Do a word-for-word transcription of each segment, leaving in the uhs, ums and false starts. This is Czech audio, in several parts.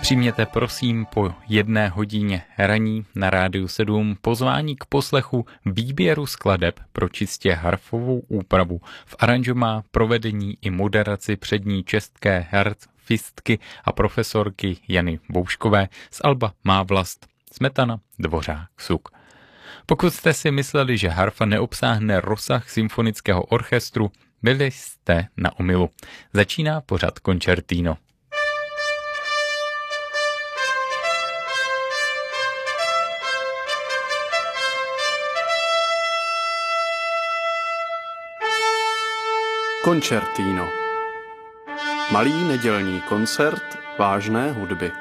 Přijměte prosím po jedné hodině raní na Rádiu sedm pozvání k poslechu výběru skladeb pro čistě harfovou úpravu. V aranžu má provedení i moderaci přední české harfistky a profesorky Jany Bouškové z alba Má vlast, Smetana, Dvořák, Suk. Pokud jste si mysleli, že harfa neobsáhne rozsah symfonického orchestru, byli jste na omylu. Začíná pořad Concertino. Concertino. Malý nedělní koncert vážné hudby.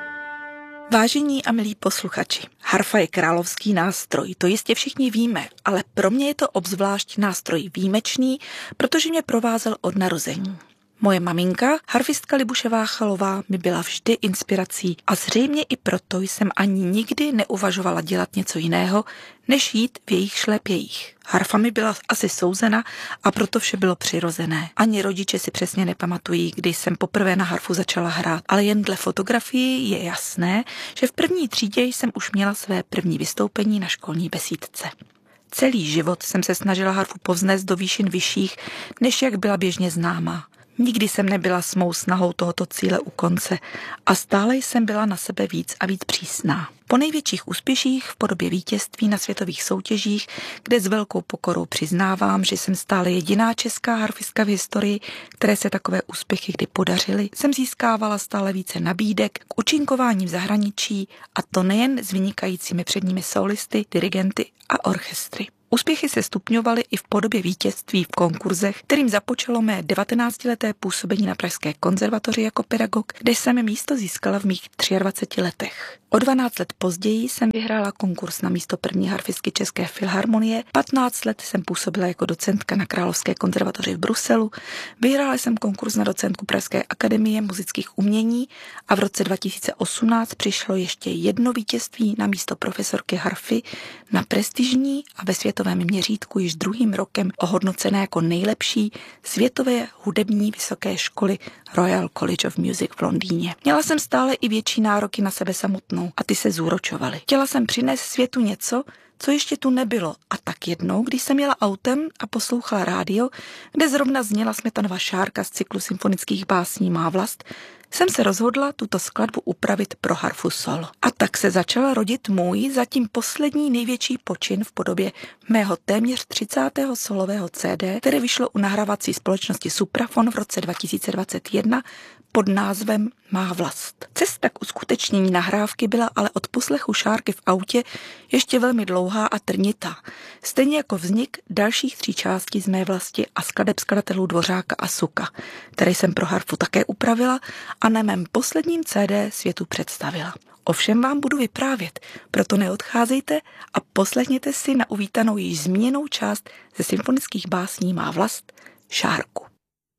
Vážení a milí posluchači, harfa je královský nástroj, to jistě všichni víme, ale pro mě je to obzvlášť nástroj výjimečný, protože mě provázel od narození. Moje maminka, harfistka Libuše Váchalová, mi byla vždy inspirací a zřejmě i proto jsem ani nikdy neuvažovala dělat něco jiného, než jít v jejich šlépějích. Harfa mi byla asi souzena a proto vše bylo přirozené. Ani rodiče si přesně nepamatují, kdy jsem poprvé na harfu začala hrát, ale jen dle fotografii je jasné, že v první třídě jsem už měla své první vystoupení na školní besídce. Celý život jsem se snažila harfu povznést do výšin vyšších, než jak byla běžně známá. Nikdy jsem nebyla s mou snahou tohoto cíle u konce a stále jsem byla na sebe víc a víc přísná. Po největších úspěších v podobě vítězství na světových soutěžích, kde s velkou pokorou přiznávám, že jsem stále jediná česká harfistka v historii, které se takové úspěchy kdy podařily, jsem získávala stále více nabídek k účinkování v zahraničí, a to nejen s vynikajícími předními solisty, dirigenty a orchestry. Úspěchy se stupňovaly i v podobě vítězství v konkurzech, kterým započalo mé devatenáctileté působení na Pražské konzervatoři jako pedagog, kde jsem místo získala v mých dvaceti letech. O dvanáct let později jsem vyhrála konkurs na místo první harfistky České filharmonie, patnáct let jsem působila jako docentka na Královské konzervatoři v Bruselu, vyhrála jsem konkurs na docentku Pražské akademie muzických umění a v roce dva tisíce osmnáct přišlo ještě jedno vítězství na místo profesorky harfy na prestižní a ve světovém měřítku již druhým rokem ohodnocené jako nejlepší světové hudební vysoké školy Royal College of Music v Londýně. Měla jsem stále i větší nároky na sebe samotnou a ty se zúročovaly. Chtěla jsem přinést světu něco, co ještě tu nebylo, a tak jednou, když jsem jela autem a poslouchala rádio, kde zrovna zněla Smetanova šárka z cyklu symfonických básní Má vlast, jsem se rozhodla tuto skladbu upravit pro harfu solo. A tak se začal rodit můj zatím poslední největší počin v podobě mého téměř třicátého solového C D, které vyšlo u nahrávací společnosti Suprafon v roce dva tisíce dvacet jedna pod názvem Má vlast. Cesta k uskutečnění nahrávky byla ale od poslechu šárky v autě ještě velmi dlouhá a trnitá. Stejně jako vznik dalších tří částí z Mé vlasti a skladeb skladatelů Dvořáka a Suka, které jsem pro harfu také upravila a na mém posledním C D světu představila. O všem vám budu vyprávět, proto neodcházejte a poslechněte si na uvítanou již zmíněnou část ze symfonických básní Má vlast, šárku.